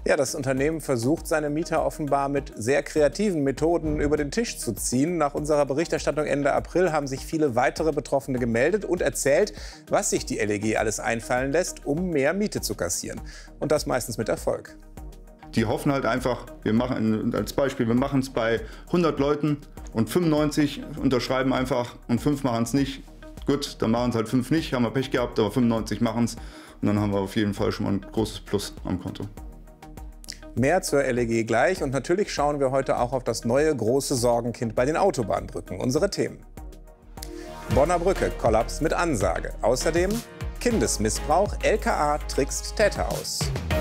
Ja, das Unternehmen versucht, seine Mieter offenbar mit sehr kreativen Methoden über den Tisch zu ziehen. Nach unserer Berichterstattung Ende April haben sich viele weitere Betroffene gemeldet und erzählt, was sich die LEG alles einfallen lässt, um mehr Miete zu kassieren. Und das meistens mit Erfolg. Die hoffen halt einfach, wir machen es bei 100 Leuten und 95 unterschreiben einfach und 5 machen es nicht. Gut, dann machen es halt 5 nicht, haben wir Pech gehabt, aber 95 machen es. Und dann haben wir auf jeden Fall schon mal ein großes Plus am Konto. Mehr zur LEG gleich und natürlich schauen wir heute auch auf das neue große Sorgenkind bei den Autobahnbrücken. Unsere Themen: Bonner Brücke, Kollaps mit Ansage. Außerdem Kindesmissbrauch, LKA trickst Täter aus.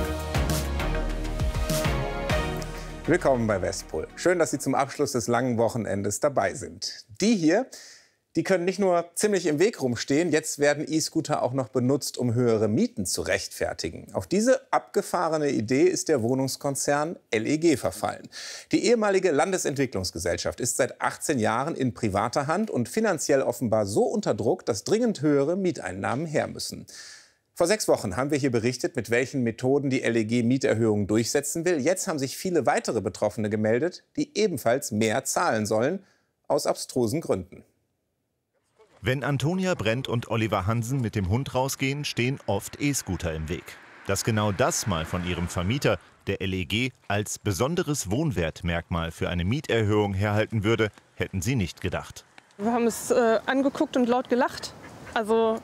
Willkommen bei Westpol. Schön, dass Sie zum Abschluss des langen Wochenendes dabei sind. Die hier, die können nicht nur ziemlich im Weg rumstehen, jetzt werden E-Scooter auch noch benutzt, um höhere Mieten zu rechtfertigen. Auf diese abgefahrene Idee ist der Wohnungskonzern LEG verfallen. Die ehemalige Landesentwicklungsgesellschaft ist seit 18 Jahren in privater Hand und finanziell offenbar so unter Druck, dass dringend höhere Mieteinnahmen her müssen. Vor 6 Wochen haben wir hier berichtet, mit welchen Methoden die LEG Mieterhöhungen durchsetzen will. Jetzt haben sich viele weitere Betroffene gemeldet, die ebenfalls mehr zahlen sollen, aus abstrusen Gründen. Wenn Antonia Brent und Oliver Hansen mit dem Hund rausgehen, stehen oft E-Scooter im Weg. Dass genau das mal von ihrem Vermieter, der LEG, als besonderes Wohnwertmerkmal für eine Mieterhöhung herhalten würde, hätten sie nicht gedacht. Wir haben es angeguckt und laut gelacht. Also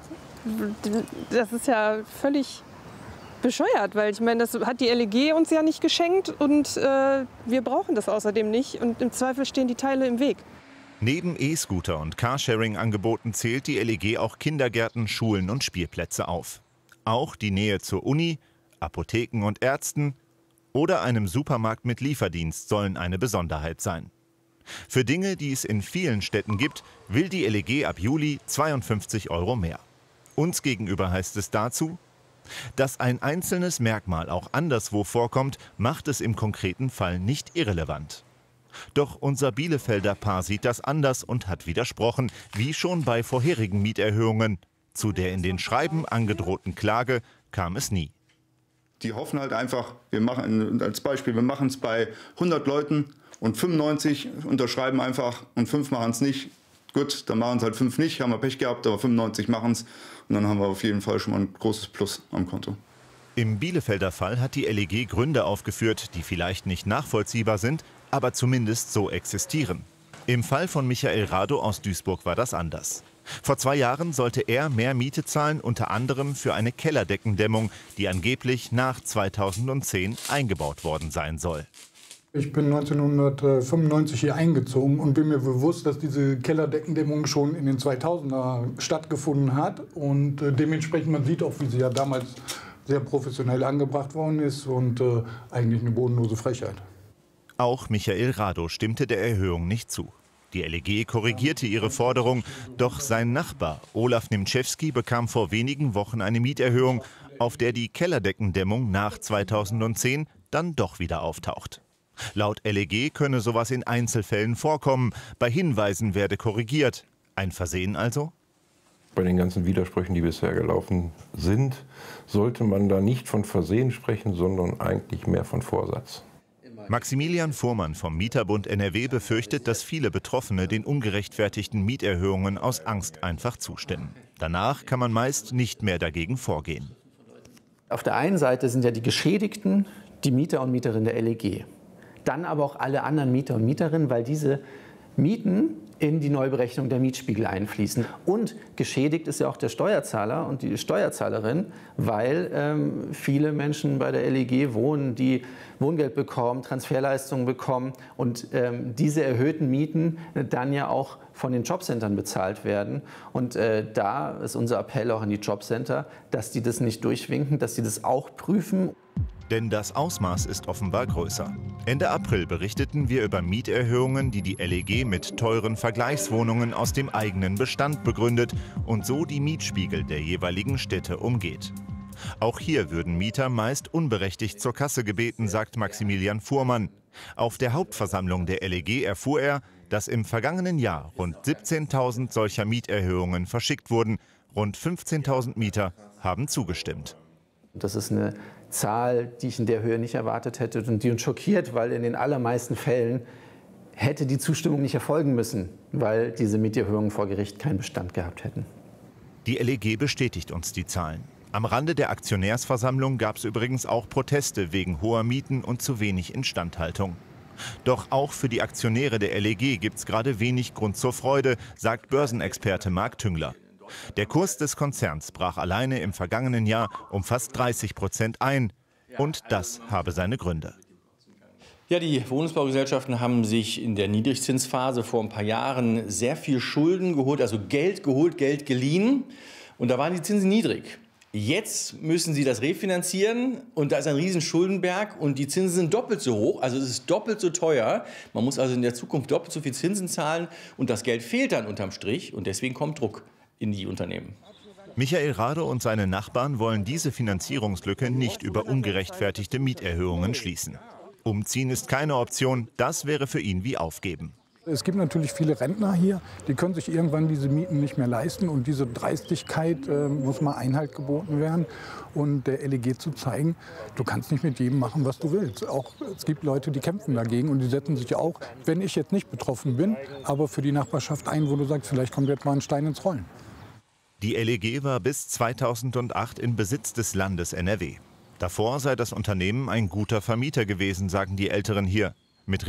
das ist ja völlig bescheuert, weil ich meine, das hat die LEG uns ja nicht geschenkt und wir brauchen das außerdem nicht und im Zweifel stehen die Teile im Weg. Neben E-Scooter und Carsharing-Angeboten zählt die LEG auch Kindergärten, Schulen und Spielplätze auf. Auch die Nähe zur Uni, Apotheken und Ärzten oder einem Supermarkt mit Lieferdienst sollen eine Besonderheit sein. Für Dinge, die es in vielen Städten gibt, will die LEG ab Juli 52 € mehr. Uns gegenüber heißt es dazu: Dass ein einzelnes Merkmal auch anderswo vorkommt, macht es im konkreten Fall nicht irrelevant. Doch unser Bielefelder Paar sieht das anders und hat widersprochen, wie schon bei vorherigen Mieterhöhungen. Zu der in den Schreiben angedrohten Klage kam es nie. Die hoffen halt einfach, wir machen es bei 100 Leuten und 95 unterschreiben einfach und 5 machen es nicht. Gut, dann machen es halt 5 nicht, haben wir Pech gehabt, aber 95 machen es. Und dann haben wir auf jeden Fall schon mal ein großes Plus am Konto. Im Bielefelder Fall hat die LEG Gründe aufgeführt, die vielleicht nicht nachvollziehbar sind, aber zumindest so existieren. Im Fall von Michael Rado aus Duisburg war das anders. Vor 2 Jahren sollte er mehr Miete zahlen, unter anderem für eine Kellerdeckendämmung, die angeblich nach 2010 eingebaut worden sein soll. Ich bin 1995 hier eingezogen und bin mir bewusst, dass diese Kellerdeckendämmung schon in den 2000er stattgefunden hat. Und dementsprechend, man sieht auch, wie sie ja damals sehr professionell angebracht worden ist und eigentlich eine bodenlose Frechheit. Auch Michael Rado stimmte der Erhöhung nicht zu. Die LEG korrigierte ihre Forderung, doch sein Nachbar Olaf Nimczewski bekam vor wenigen Wochen eine Mieterhöhung, auf der die Kellerdeckendämmung nach 2010 dann doch wieder auftaucht. Laut LEG könne sowas in Einzelfällen vorkommen, bei Hinweisen werde korrigiert. Ein Versehen also? Bei den ganzen Widersprüchen, die bisher gelaufen sind, sollte man da nicht von Versehen sprechen, sondern eigentlich mehr von Vorsatz. Maximilian Fuhrmann vom Mieterbund NRW befürchtet, dass viele Betroffene den ungerechtfertigten Mieterhöhungen aus Angst einfach zustimmen. Danach kann man meist nicht mehr dagegen vorgehen. Auf der einen Seite sind ja die Geschädigten die Mieter und Mieterinnen der LEG. Dann aber auch alle anderen Mieter und Mieterinnen, weil diese Mieten in die Neuberechnung der Mietspiegel einfließen. Und geschädigt ist ja auch der Steuerzahler und die Steuerzahlerin, weil viele Menschen bei der LEG wohnen, die Wohngeld bekommen, Transferleistungen bekommen und diese erhöhten Mieten dann ja auch von den Jobcentern bezahlt werden. Und da ist unser Appell auch an die Jobcenter, dass die das nicht durchwinken, dass sie das auch prüfen. Denn das Ausmaß ist offenbar größer. Ende April berichteten wir über Mieterhöhungen, die die LEG mit teuren Vergleichswohnungen aus dem eigenen Bestand begründet und so die Mietspiegel der jeweiligen Städte umgeht. Auch hier würden Mieter meist unberechtigt zur Kasse gebeten, sagt Maximilian Fuhrmann. Auf der Hauptversammlung der LEG erfuhr er, dass im vergangenen Jahr rund 17.000 solcher Mieterhöhungen verschickt wurden. Rund 15.000 Mieter haben zugestimmt. Das ist eine Zahl, die ich in der Höhe nicht erwartet hätte und die uns schockiert, weil in den allermeisten Fällen hätte die Zustimmung nicht erfolgen müssen, weil diese Mieterhöhungen vor Gericht keinen Bestand gehabt hätten. Die LEG bestätigt uns die Zahlen. Am Rande der Aktionärsversammlung gab es übrigens auch Proteste wegen hoher Mieten und zu wenig Instandhaltung. Doch auch für die Aktionäre der LEG gibt es gerade wenig Grund zur Freude, sagt Börsenexperte Marc Tüngler. Der Kurs des Konzerns brach alleine im vergangenen Jahr um fast 30% ein. Und das habe seine Gründe. Ja, die Wohnungsbaugesellschaften haben sich in der Niedrigzinsphase vor ein paar Jahren sehr viel Schulden geholt, also Geld geholt, Geld geliehen. Und da waren die Zinsen niedrig. Jetzt müssen sie das refinanzieren und da ist ein riesen Schuldenberg und die Zinsen sind doppelt so hoch, also es ist doppelt so teuer. Man muss also in der Zukunft doppelt so viel Zinsen zahlen und das Geld fehlt dann unterm Strich und deswegen kommt Druck in die Unternehmen. Michael Rade und seine Nachbarn wollen diese Finanzierungslücke nicht über ungerechtfertigte Mieterhöhungen schließen. Umziehen ist keine Option, das wäre für ihn wie Aufgeben. Es gibt natürlich viele Rentner hier, die können sich irgendwann diese Mieten nicht mehr leisten. Und diese Dreistigkeit muss mal Einhalt geboten werden. Und der LEG zu zeigen, du kannst nicht mit jedem machen, was du willst. Auch, es gibt Leute, die kämpfen dagegen und die setzen sich auch, wenn ich jetzt nicht betroffen bin, aber für die Nachbarschaft ein, wo du sagst, vielleicht kommt jetzt mal ein Stein ins Rollen. Die LEG war bis 2008 in Besitz des Landes NRW. Davor sei das Unternehmen ein guter Vermieter gewesen, sagen die Älteren hier. Mit